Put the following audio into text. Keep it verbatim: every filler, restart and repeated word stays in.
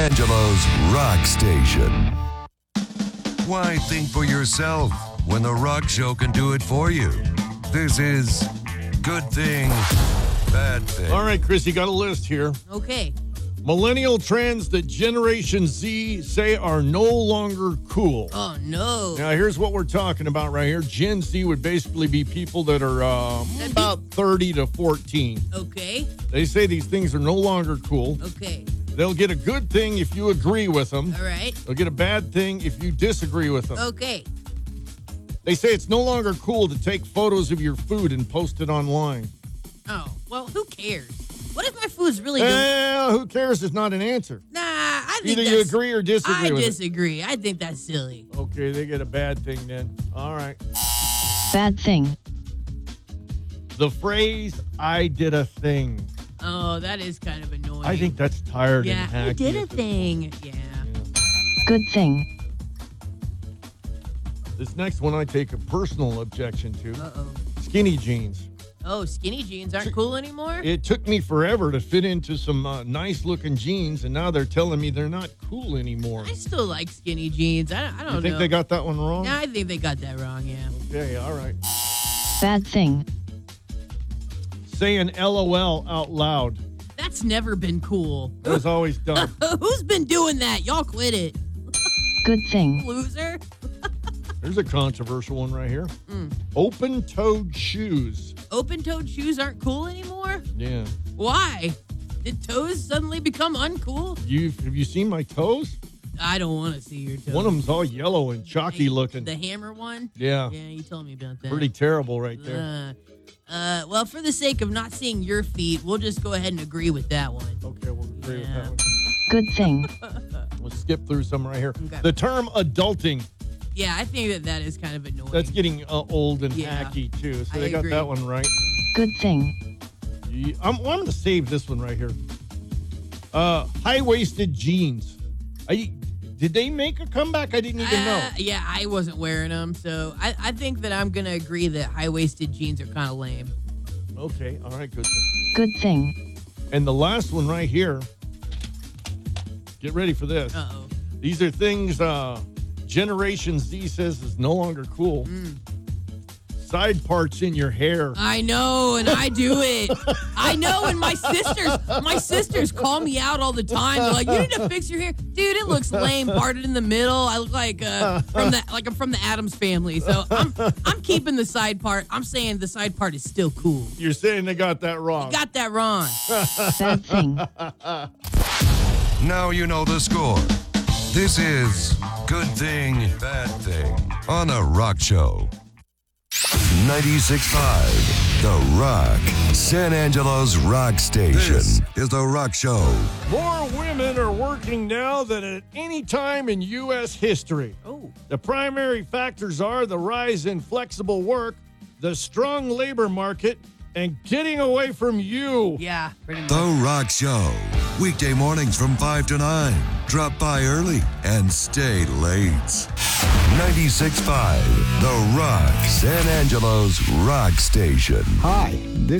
Angelo's Rock Station. Why think for yourself when The Rock Show can do it for you? This is Good Thing, Bad Thing. All right, Chris, you got a list here. Okay. Millennial trends that Generation Z say are no longer cool. Oh, no. Now, here's what we're talking about right here. Gen Z would basically be people that are uh, about thirty to fourteen. Okay. They say these things are no longer cool. Okay. They'll get a good thing if you agree with them. All right. They'll get a bad thing if you disagree with them. Okay. They say it's no longer cool to take photos of your food and post it online. Oh, well, who cares? What if my food's really good? Well, who cares is not an answer. Nah, I think Either that's... you agree or disagree I with disagree. I think that's silly. it. Okay, they get a bad thing then. All right. Bad thing. The phrase, I did a thing. Oh, that is kind of annoying. I think that's tired Yeah, and hacky. I did a at this thing. point. Yeah. Good thing. This next one I take a personal objection to. Uh-oh. Skinny jeans. Oh, skinny jeans aren't cool anymore? It took me forever to fit into some uh, nice-looking jeans, and now they're telling me they're not cool anymore. I still like skinny jeans. I, I don't You think know. they got that one wrong? Yeah, I think they got that wrong, yeah. Okay, all right. Bad thing. Saying LOL out loud. That's never been cool. That was always dumb. Who's been doing that? Y'all quit it. Good thing. Loser. There's a controversial one right here. Mm. Open-toed shoes. Open-toed shoes aren't cool anymore? Yeah. Why? Did toes suddenly become uncool? You have you seen my toes? I don't want to see your toes. One of them's all yellow and chalky looking. The hammer one? Yeah. Yeah, you told me about that. Pretty terrible right there. Uh, uh, well, for the sake of not seeing your feet, we'll just go ahead and agree with that one. Okay, we'll agree with that one. Good thing. We'll skip through some right here. Okay. The term adulting, Yeah, I think that that is kind of annoying. that's getting uh, old and Yeah, hacky too. So I they got agree. that one right. Good thing. Yeah, I'm, well, I'm going to save this one right here. Uh, high-waisted jeans. I, did they make a comeback? I didn't even Uh, know. Yeah, I wasn't wearing them, so I, I think that I'm going to agree that high-waisted jeans are kind of lame. Okay, all right, good. Good thing. And the last one right here. Get ready for this. Uh-oh. These are things uh, Generation Z says is no longer cool. Mm. Side parts in your hair. I know, and I do it. I know, and my sisters, my sisters call me out all the time. They're like, "You need to fix your hair, dude. It looks lame, parted in the middle. I look like uh, from the like I'm from the Addams family." So I'm I'm keeping the side part. I'm saying the side part is still cool. You're saying they got that wrong. You got that wrong. Bad thing. Now you know the score. This is Good Thing, Bad Thing on The Rock Show. ninety-six point five, The Rock, San Angelo's Rock Station. This is The Rock Show. More women are working now than at any time in U S history. Oh, The primary factors are the rise in flexible work, the strong labor market, and getting away from you. yeah, pretty much. The Rock Show. Weekday mornings from five to nine. Drop by early and stay late. ninety-six point five, The Rock, San Angelo's Rock Station. Hi, this